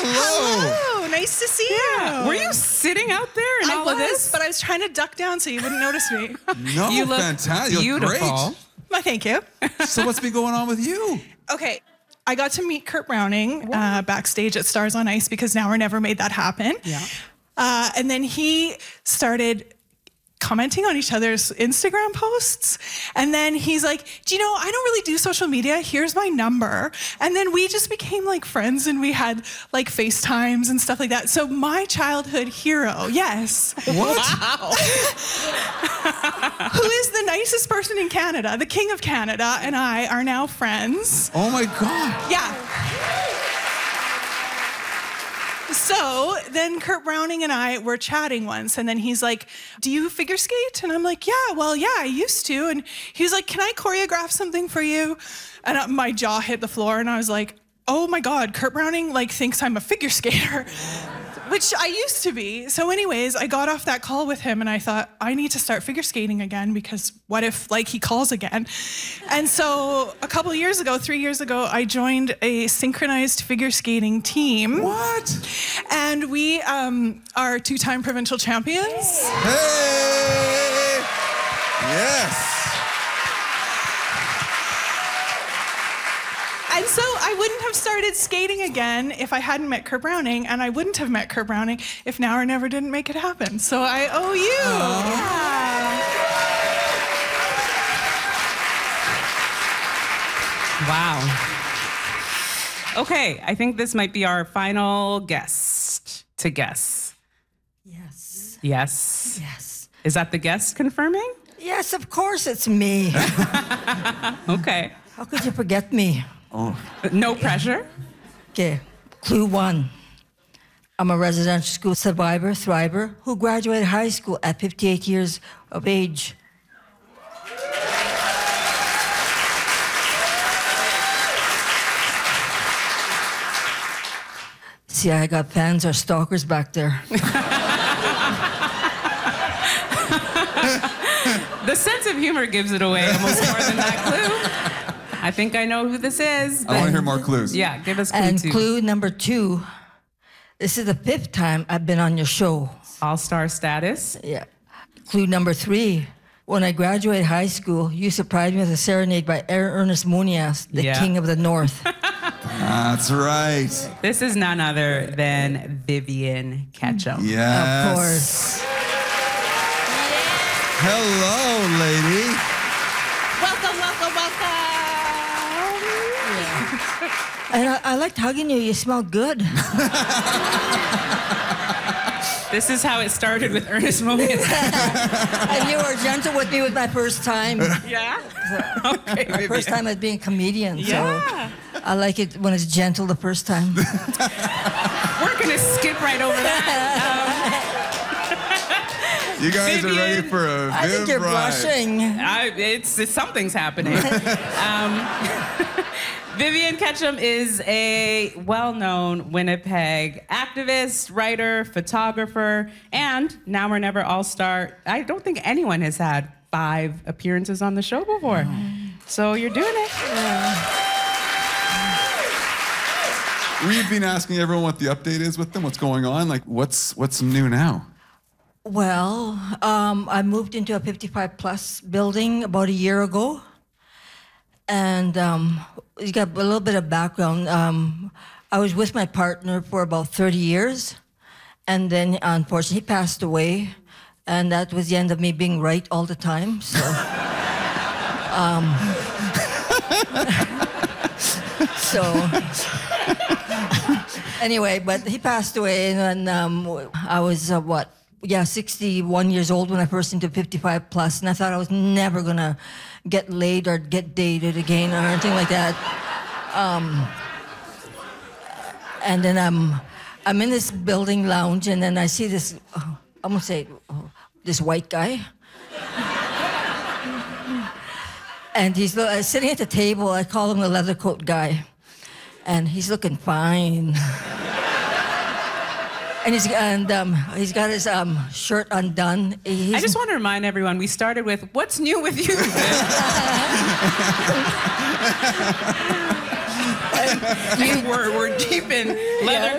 Hello. Nice to see you. Were you sitting out there in all of this? But I was trying to duck down so you wouldn't notice me. No, You look fantastic. You look beautiful. great. Well, thank you. So what's been going on with you? Okay. I got to meet Kurt Browning backstage at Stars on Ice because Now or Never made that happen. Yeah. And then he started commenting on each other's Instagram posts. And then he's like, do you know, I don't really do social media. Here's my number. And then we just became like friends and we had like FaceTimes and stuff like that. So my childhood hero, yes. What? Wow. Who is the nicest person in Canada, the King of Canada, and I are now friends. Oh my God. Yeah. So then Kurt Browning and I were chatting once, and then he's like, do you figure skate? And I'm like, yeah, I used to. And he was like, can I choreograph something for you? And my jaw hit the floor, and I was like, oh my God, Kurt Browning like thinks I'm a figure skater, which I used to be. So anyways, I got off that call with him and I thought, I need to start figure skating again because what if like he calls again? And so a couple of years ago, 3 years ago, I joined a synchronized figure skating team. What? And we are 2-time provincial champions. Hey! Yes. And so I wouldn't have started skating again if I hadn't met Kurt Browning, and I wouldn't have met Kurt Browning if Now or Never didn't make it happen. So I owe you. Wow. Okay, I think this might be our final guest to guess. Yes. Yes. Yes. Is that the guest confirming? Yes, of course it's me. Okay. How could you forget me? No pressure. Okay, clue 1. I'm a residential school survivor, thriver, who graduated high school at 58 years of age. See, I got fans or stalkers back there. The sense of humor gives it away almost more than that clue. I think I know who this is. I want to hear more clues. Yeah, give us clue And 2. clue number 2, this is the 5th time I've been on your show. All-star status. Yeah. Clue number 3, when I graduated high school, you surprised me with a serenade by Ernest Muniz, the Yeah. King of the North. That's right. This is none other than Vivian Ketchum. Yes. Of course. Hello, lady. Welcome. And I liked hugging you. You smell good. This is how it started with Ernest Muniz. And you were gentle with me with my first time. Yeah? Okay, My first time as being a comedian. Yeah. So I like it when it's gentle the first time. We're going to skip right over that. You guys are ready Vivian. for a I think you're Viv ride. blushing. It's something's happening. Vivian Ketchum is a well-known Winnipeg activist, writer, photographer, and Now or Never All-Star. I don't think anyone has had 5 appearances on the show before. So you're doing it. We've been asking everyone what the update is with them, what's going on, like what's new now? Well, I moved into a 55-plus building about a year ago. And you got a little bit of background. I was with my partner for about 30 years. And then, unfortunately, he passed away. And that was the end of me being right all the time. So, anyway, but he passed away. And I was, 61 years old when I first into 55 plus, and I thought I was never gonna get laid or get dated again or anything like that. And then I'm in this building lounge, and then I see this, I'm gonna say, this white guy. And he's sitting at the table. I call him the leather coat guy, and he's looking fine. And he's got his shirt undone. I just want to remind everyone, we started with, what's new with you? We're deep in leather